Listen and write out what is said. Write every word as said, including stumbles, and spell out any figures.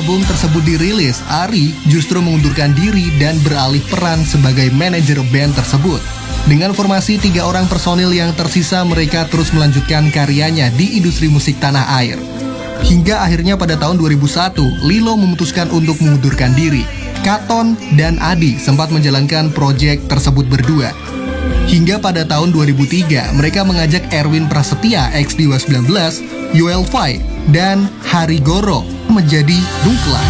album tersebut dirilis, Ari justru mengundurkan diri dan beralih peran sebagai manajer band tersebut. Dengan formasi tiga orang personil yang tersisa, mereka terus melanjutkan karyanya di industri musik tanah air. Hingga akhirnya pada tahun dua ribu satu, Lilo memutuskan untuk mengundurkan diri. Katon dan Adi sempat menjalankan proyek tersebut berdua. Hingga pada tahun dua ribu tiga, mereka mengajak Erwin Prasetya X Dewa sembilan belas, Yoel Fai, dan Hari Goro menjadi Dungkla.